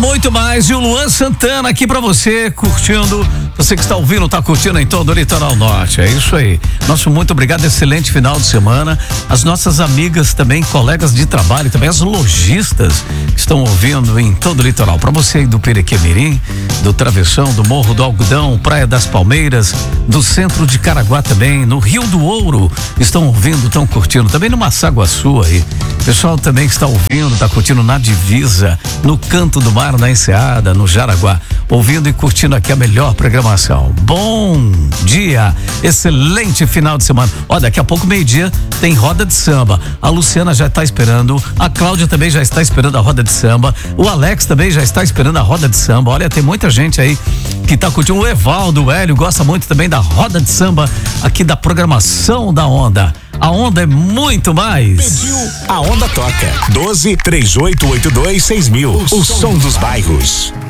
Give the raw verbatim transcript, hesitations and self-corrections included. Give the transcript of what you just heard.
muito mais. E o Luan Santana aqui pra você, curtindo. Você que está ouvindo, tá curtindo em todo o Litoral Norte. É isso aí. Nosso muito obrigado, excelente final de semana. As nossas amigas também, colegas de trabalho, também as lojistas que estão ouvindo em todo o litoral. Pra você aí do Perequemirim, do Travessão, do Morro do Algodão, Praia das Palmeiras, do centro de Caraguá também, no Rio do Ouro, estão ouvindo, estão curtindo. Também no Massaguaçu aí. Pessoal também que está ouvindo, está curtindo na Divisa, no Canto do Mar, na Enseada, no Jaraguá, ouvindo e curtindo aqui a melhor programação. Bom dia, excelente final de semana. Ó, daqui a pouco, meio-dia, tem roda de samba. A Luciana já está esperando, a Cláudia também já está esperando a roda de samba, o Alex também já está esperando a roda de samba. Olha, tem muita gente aí que está curtindo. O Evaldo, o Hélio, gosta muito também da roda de samba aqui da programação da Onda. A Onda é muito mais. Pediu, a Onda toca. doze, três oito oito dois, seis mil. O som dos bairros.